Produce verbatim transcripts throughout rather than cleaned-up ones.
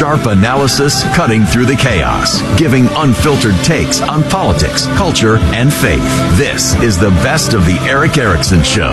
Sharp analysis cutting through the chaos, giving unfiltered takes on politics, culture, and faith. This is the best of the Erick Erickson Show.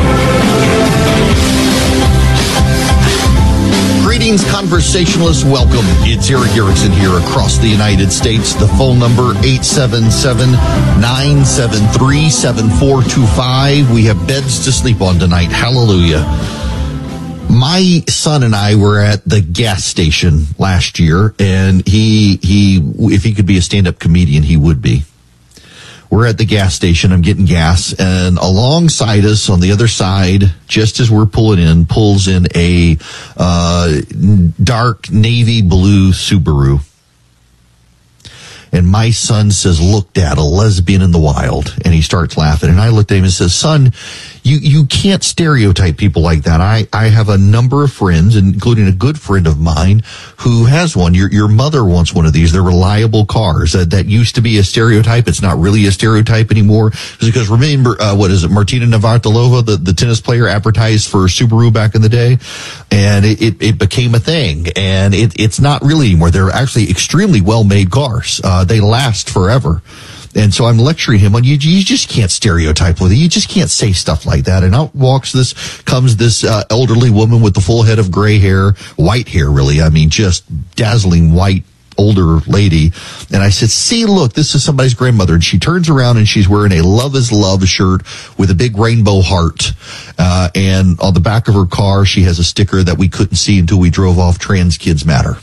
Greetings, conversationalists. Welcome. It's Erick Erickson here across the United States. The phone number, eight seven seven, nine seven three, seven four two five. We have beds to sleep on tonight. Hallelujah. My son and I were at the gas station last year, and he, he, if he could be a stand-up comedian, he would be. We're at the gas station. I'm getting gas, and alongside us on the other side, just as we're pulling in, pulls in a uh, dark navy blue Subaru. And my son says, "Look, Dad, a lesbian in the wild." And he starts laughing. And I looked at him and says, "Son, you, you can't stereotype people like that. I, I have a number of friends, including a good friend of mine, who has one. Your, your mother wants one of these. They're reliable cars. That, that used to be a stereotype. It's not really a stereotype anymore." Because remember, uh, what is it? Martina Navratilova, the, the tennis player, advertised for Subaru back in the day. And it, it, it became a thing. And it, it's not really anymore. They're actually extremely well-made cars. Uh, they last forever. And so I'm lecturing him on, you, you just can't stereotype with it. You just can't say stuff like that. And out walks this, comes this uh, elderly woman with the full head of gray hair, white hair, really. I mean, just dazzling white, older lady. And I said, "See, look, this is somebody's grandmother." And she turns around and she's wearing a Love is Love shirt with a big rainbow heart. Uh, and on the back of her car, she has a sticker that we couldn't see until we drove off, "Trans Kids Matter."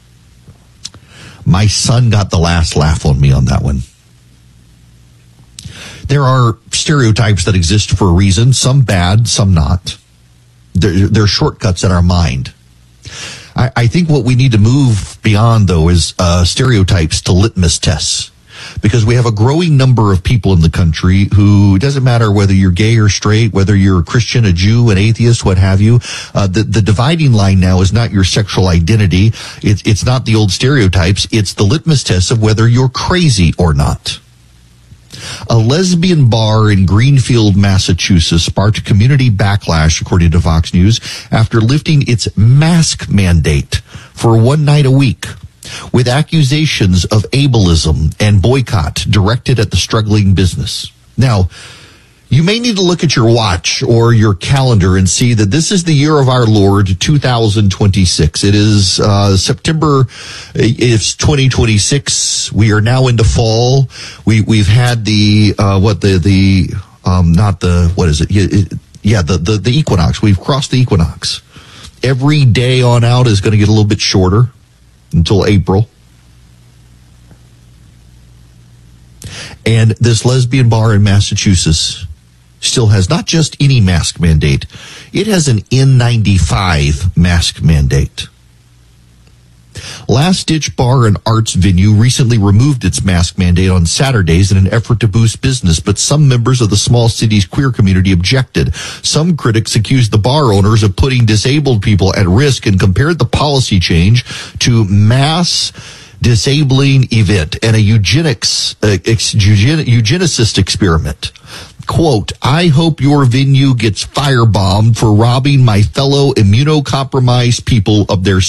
My son got the last laugh on me on that one. There are stereotypes that exist for a reason, some bad, some not. They're, they're shortcuts in our mind. I, I think what we need to move beyond, though, is uh, stereotypes to litmus tests. Because we have a growing number of people in the country who, it doesn't matter whether you're gay or straight, whether you're a Christian, a Jew, an atheist, what have you. Uh, the, the dividing line now is not your sexual identity. It's, it's not the old stereotypes. It's the litmus test of whether you're crazy or not. A lesbian bar in Greenfield, Massachusetts sparked community backlash, according to Fox News, after lifting its mask mandate for one night a week, with accusations of ableism and boycott directed at the struggling business. Now, you may need to look at your watch or your calendar and see that this is the year of our Lord, two thousand twenty-six. It is uh, September, it's twenty twenty-six. We are now into fall. We, we've had the, uh, what the, the, um, not the, what is it? Yeah, the, the, the equinox. We've crossed the equinox. Every day on out is going to get a little bit shorter until April. And this lesbian bar in Massachusetts still has not just any mask mandate, it has an N ninety-five mask mandate. Last Ditch Bar and Arts venue recently removed its mask mandate on Saturdays in an effort to boost business, but some members of the small city's queer community objected. Some critics accused the bar owners of putting disabled people at risk and compared the policy change to mass disabling event and a eugenics, uh, ex, eugen, eugenicist experiment. Quote, "I hope your venue gets firebombed for robbing my fellow immunocompromised people of their